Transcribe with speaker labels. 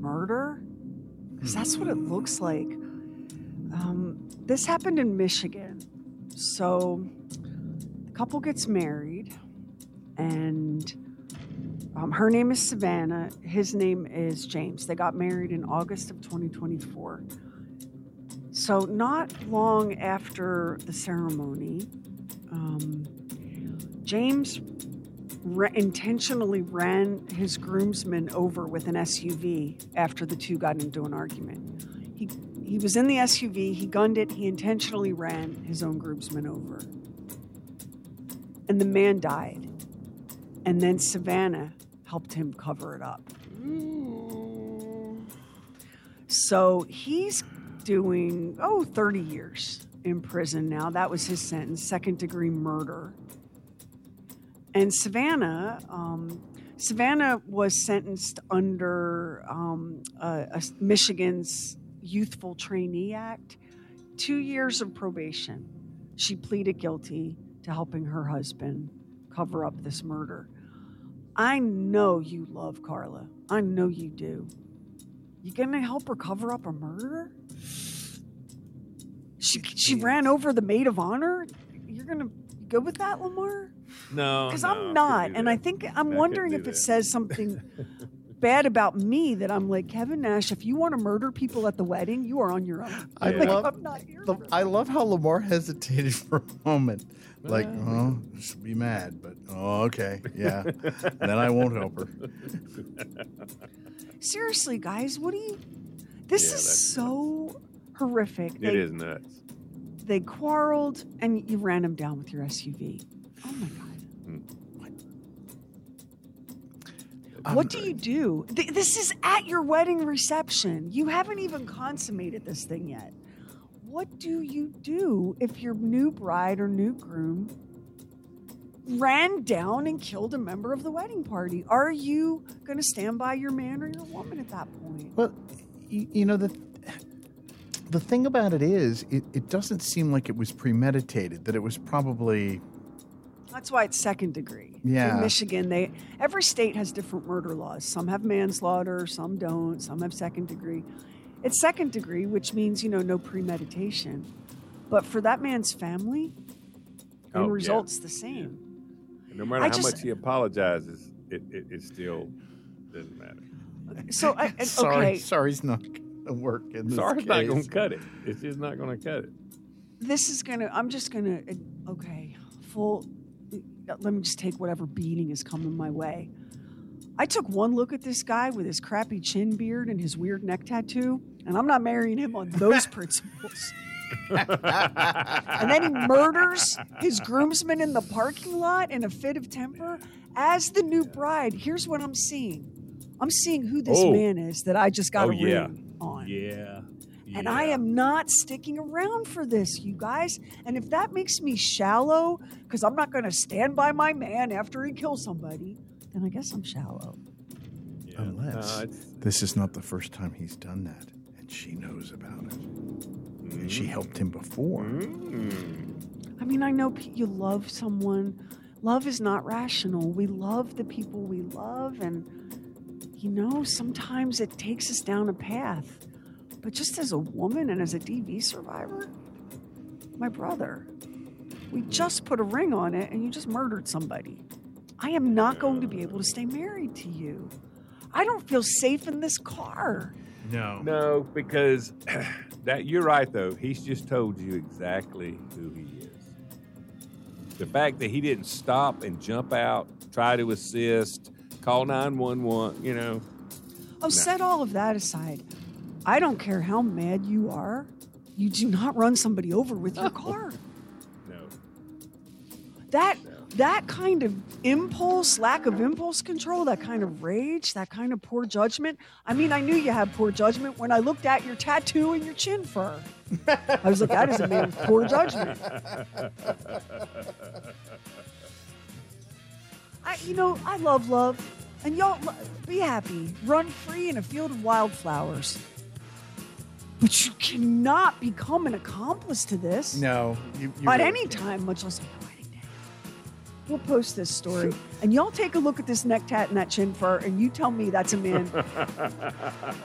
Speaker 1: murder? Because that's what it looks like. This happened in Michigan. So the couple gets married, and her name is Savannah. His name is James. They got married in August of 2024. So not long after the ceremony, James intentionally ran his groomsmen over with an SUV after the two got into an argument. He was in the SUV, he gunned it, he intentionally ran his own groomsmen over. And the man died. And then Savannah helped him cover it up. So he's doing, 30 years in prison now. That was his sentence, second-degree murder. And Savannah was sentenced under Michigan's Youthful Trainee Act, 2 years of probation. She pleaded guilty to helping her husband cover up this murder. I know you love Carla. I know you do. You gonna help her cover up a murder? She ran over the maid of honor? You're gonna go with that, Lamar?
Speaker 2: No.
Speaker 1: Because I'm not. And I think I'm wondering if it says something bad about me that I'm like, Kevin Nash, if you want to murder people at the wedding, you are on your own. I'm not here.
Speaker 3: I love how Lamar hesitated for a moment. Like, she'll be mad, but okay, yeah. Then I won't help her.
Speaker 1: Seriously, guys, what do you... This is so horrific.
Speaker 2: It is nuts.
Speaker 1: They quarreled, and you ran him down with your SUV. Oh, my God. What do you do? This is at your wedding reception. You haven't even consummated this thing yet. What do you do if your new bride or new groom ran down and killed a member of the wedding party? Are you going to stand by your man or your woman at that point?
Speaker 3: Well, the thing about it is, it doesn't seem like it was premeditated, that it was probably...
Speaker 1: That's why it's second degree.
Speaker 3: Yeah.
Speaker 1: In Michigan, every state has different murder laws. Some have manslaughter, some don't, some have second degree. It's second degree, which means, no premeditation. But for that man's family, the result's the same.
Speaker 2: Yeah. No matter how much he apologizes, it still doesn't matter.
Speaker 1: So,
Speaker 3: sorry's not going to work in this
Speaker 2: Sorry's
Speaker 3: case.
Speaker 2: not going to cut it. It's just not going to cut it.
Speaker 1: Let me just take whatever beating is coming my way. I took one look at this guy with his crappy chin beard and his weird neck tattoo, and I'm not marrying him on those principles. And then he murders his groomsmen in the parking lot in a fit of temper. As the new bride, here's what I'm seeing. I'm seeing who this man is that I just got a ring on.
Speaker 2: Yeah.
Speaker 1: And I am not sticking around for this, you guys. And if that makes me shallow, because I'm not going to stand by my man after he kills somebody, then I guess I'm shallow.
Speaker 3: Yeah. Unless this is not the first time he's done that, and she knows about it. And she helped him before.
Speaker 1: I mean, I know you love someone. Love is not rational. We love the people we love, and, sometimes it takes us down a path. But just as a woman and as a DV survivor, my brother, we just put a ring on it and you just murdered somebody. I am not going to be able to stay married to you. I don't feel safe in this car.
Speaker 2: No, because you're right, though. He's just told you exactly who he is. The fact that he didn't stop and jump out, try to assist, call 911,
Speaker 1: Set all of that aside. I don't care how mad you are. You do not run somebody over with your car.
Speaker 2: No.
Speaker 1: That kind of impulse, lack of impulse control, that kind of rage, that kind of poor judgment. I mean, I knew you had poor judgment when I looked at your tattoo and your chin fur. I was like, that is a man with poor judgment. I love love. And y'all, be happy. Run free in a field of wildflowers. But you cannot become an accomplice to this.
Speaker 3: No. You
Speaker 1: at
Speaker 3: really
Speaker 1: any time, much less on your wedding day. We'll post this story. And y'all take a look at this neck tat and that chin fur, and you tell me that's a man